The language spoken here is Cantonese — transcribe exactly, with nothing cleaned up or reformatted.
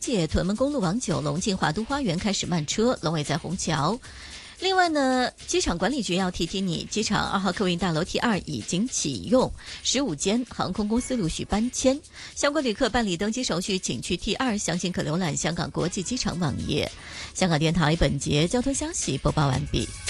界屯门公路往九龙进华都花园开始慢车，龙尾在虹桥。另外呢，机场管理局要提提你，机场二号客运大楼 T 二已经启用，十五间航空公司陆续搬迁，相关旅客办理登机手续请去 T 二，详情可浏览香港国际机场网页。香港电台本节交通消息播报完毕。